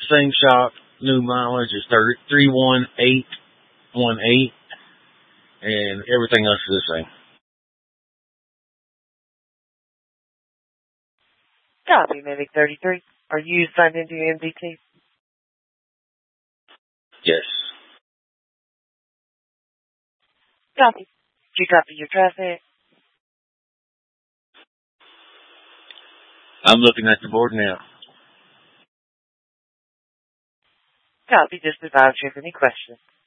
Same shop, new mileage is 31818, and everything else is the same. Copy, Medic 33. Are you signed into your MDT? Yes. Copy. Did you copy your traffic? I'm looking at the board now. Copy. Just advise you have any questions.